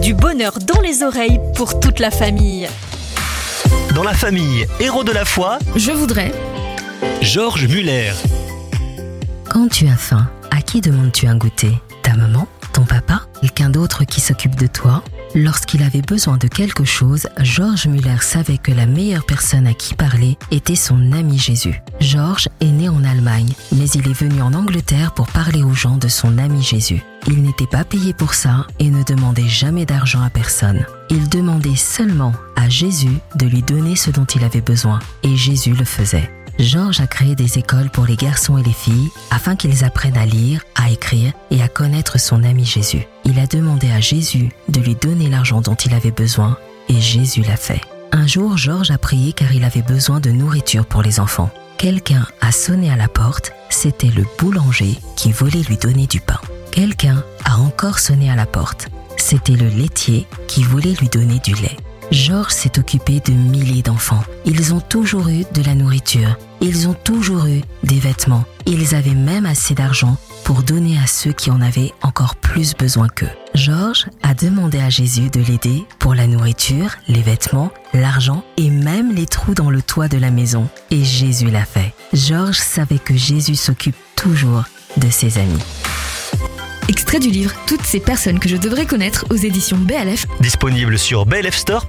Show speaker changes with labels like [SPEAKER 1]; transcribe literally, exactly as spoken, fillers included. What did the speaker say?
[SPEAKER 1] Du bonheur dans les oreilles pour toute la famille.
[SPEAKER 2] Dans la famille Héros de la foi,
[SPEAKER 1] Je voudrais...
[SPEAKER 2] Georges Muller.
[SPEAKER 3] Quand tu as faim, à qui demandes-tu un goûter ? Ta maman ? Ton papa ? Quelqu'un d'autre qui s'occupe de toi ? Lorsqu'il avait besoin de quelque chose, Georges Muller savait que la meilleure personne à qui parler était son ami Jésus. Georges est né en Allemagne, mais il est venu en Angleterre pour parler aux gens de son ami Jésus. Il n'était pas payé pour ça et ne demandait jamais d'argent à personne. Il demandait seulement à Jésus de lui donner ce dont il avait besoin, et Jésus le faisait. Georges a créé des écoles pour les garçons et les filles afin qu'ils apprennent à lire, à écrire et à connaître son ami Jésus. Il a demandé à Jésus de lui donner l'argent dont il avait besoin et Jésus l'a fait. Un jour, Georges a prié car il avait besoin de nourriture pour les enfants. Quelqu'un a sonné à la porte, c'était le boulanger qui voulait lui donner du pain. Quelqu'un a encore sonné à la porte, c'était le laitier qui voulait lui donner du lait. Georges s'est occupé de milliers d'enfants. Ils ont toujours eu de la nourriture. Ils ont toujours eu des vêtements. Ils avaient même assez d'argent pour donner à ceux qui en avaient encore plus besoin qu'eux. Georges a demandé à Jésus de l'aider pour la nourriture, les vêtements, l'argent et même les trous dans le toit de la maison. Et Jésus l'a fait. Georges savait que Jésus s'occupe toujours de ses amis.
[SPEAKER 1] Extrait du livre Toutes ces personnes que je devrais connaître aux éditions B L F.
[SPEAKER 2] Disponible sur B L F Store.